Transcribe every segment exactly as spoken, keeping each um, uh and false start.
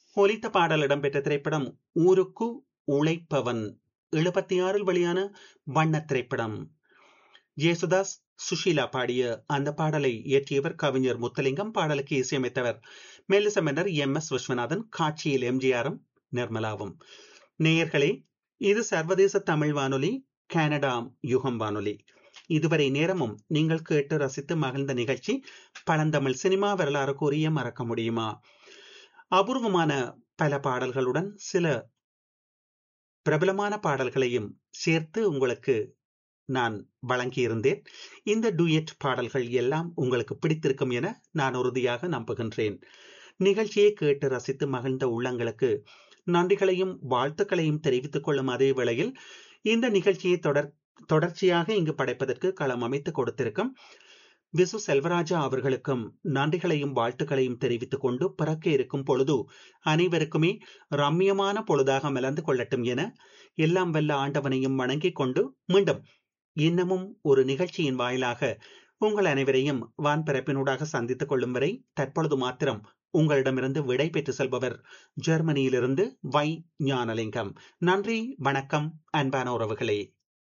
ஒலித்த பாடல் இடம்பெற்ற திரைப்படம் ஊருக்கு உழைப்பவன். எழுபத்தி ஆறில் வெளியான வண்ண திரைப்படம். ஜேசுதாஸ், சுஷீலா பாடிய அந்த பாடலை இயற்றியவர் கவிஞர் முத்துலிங்கம். பாடலுக்கு இசையமைத்தவர் மெல்லிச மன்னர் எம் எஸ் விஸ்வநாதன். காட்சியில் எம்ஜிஆரும் நிர்மலாவும். நேயர்களே, இது சர்வதேச தமிழ் வானொலி, கனடா யுகம் வானொலி. இதுவரை நேரமும் நீங்கள் கேட்டு ரசித்து மகிழ்ந்த நிகழ்ச்சி பழந்தமிழ் சினிமா வரலாறு கூறிய மறக்க முடியுமா. அபூர்வமான பல பாடல்களுடன் சில பிரபலமான பாடல்களையும் சேர்த்து உங்களுக்கு நான் வழங்கியிருந்தேன். இந்த டூயட் பாடல்கள் எல்லாம் உங்களுக்கு பிடித்திருக்கும் என நான் உறுதியாக நம்புகின்றேன். நிகழ்ச்சியை கேட்டு ரசித்து மகிழ்ந்த உள்ளங்களுக்கு நன்றிகளையும் வாழ்த்துக்களையும் தெரிவித்துக் கொள்ளும் அதே வேளையில் இந்த நிகழ்ச்சியை தொடர் தொடர்ச்சியாக இங்கு படைப்பதற்கு களம் அமைத்து கொடுத்திருக்கும் விசு செல்வராஜா அவர்களுக்கும் நன்றிகளையும் வாழ்த்துக்களையும் தெரிவித்துக் கொண்டு பிறக்க இருக்கும் பொழுது அனைவருக்குமே ரம்யமான பொழுதாக மலர்ந்து கொள்ளட்டும் என எல்லாம் வல்ல ஆண்டவனையும் வணங்கிக் கொண்டு மீண்டும் இன்னமும் ஒரு நிகழ்ச்சியின் வாயிலாக உங்கள் அனைவரையும் வான்பரப்பினூடாக சந்தித்துக் கொள்ளும் வரை தற்பொழுது மாத்திரம் உங்களிடமிருந்து விடை பெற்று செல்பவர் ஜெர்மனியிலிருந்து வை ஞானலிங்கம். நன்றி, வணக்கம், அன்பான உறவுகளே.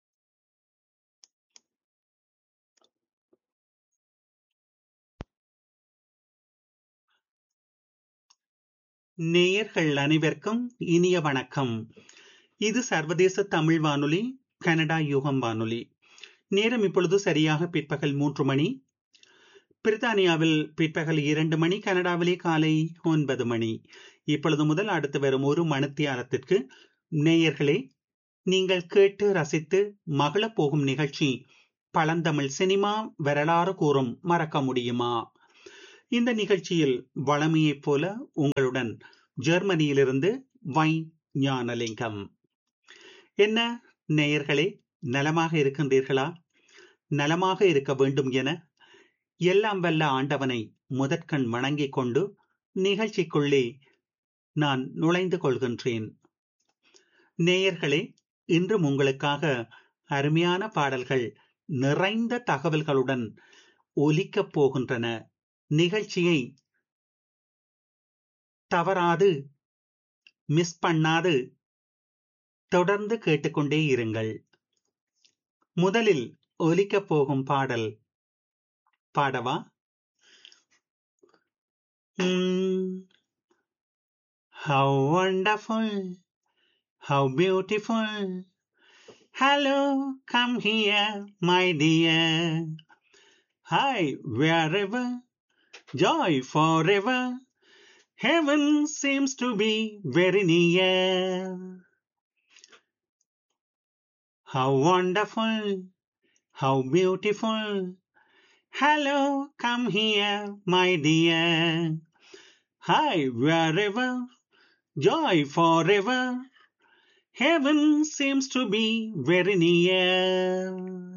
நேயர்கள் அனைவருக்கும் இனிய வணக்கம். இது சர்வதேச தமிழ் வானொலி, கனடா யுகம் வானொலி. நேரம் இப்பொழுது சரியாக பிற்பகல் மூன்று மணி. பிரித்தானியாவில் பிற்பகல் இரண்டு மணி, கனடாவிலே காலை ஒன்பது மணி. இப்பொழுது முதல் அடுத்து வரும் ஒரு மணித்தியாலத்திற்கு நேயர்களே, நீங்கள் கேட்டு ரசித்து மகிழப் போகும் நிகழ்ச்சி பழந்தமிழ் சினிமா வரலாறு கூறும் மறக்க முடியுமா. இந்த நிகழ்ச்சியில் வளமையைப் போல உங்களுடன் ஜெர்மனியிலிருந்து வை ஞானலிங்கம். என்ன நேயர்களே, நலமாக இருக்கின்றீர்களா? நலமாக இருக்க வேண்டும் என எல்லாம் வல்ல ஆண்டவனை முதற்கண் வணங்கிக் கொண்டு நிகழ்ச்சிக்குள்ளே நான் நுழைந்து கொள்கின்றேன். நேயர்களே, இன்றும் உங்களுக்காக அருமையான பாடல்கள் நிறைந்த தகவல்களுடன் ஒலிக்கப் போகின்றன. நிகழ்ச்சியை தவறாது மிஸ் பண்ணாது தொடர்ந்து கேட்டுக்கொண்டே இருங்கள். முதலில் ஒலிக்கப் போகும் பாடல் பாடவா? உம் How wonderful, how beautiful. Hello, come here, my dear. Hi, wherever, joy forever. Heaven seems to be very near. How wonderful, how beautiful. Hello, come here, my dear. Hi, wherever, joy forever. Heaven seems to be very near.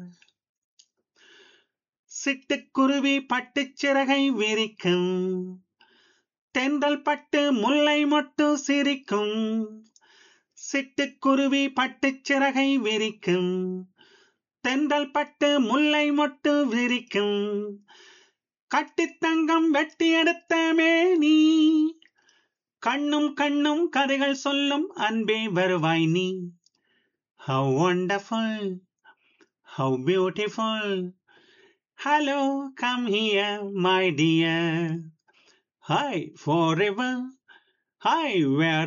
சிட்டுக்குருவி பட்டுச் சிறகை விரிக்கும், தென்றல் பட்டு முல்லை மொட்டு சிரிக்கும். சிட்டுக்குருவி பட்டுச் சிறகை விரிக்கும், தென்றல் பட்டு முல்லை மொட்டு விரிக்கும். கட்டித்தங்கம் வெட்டி எடுத்த மேனி, கண்ணும் கண்ணும் கதைகள் சொல்லும் அன்பே வருவாய் நீ. How wonderful, how beautiful. Hello, come here, my dear. Hi, forever. Hi, where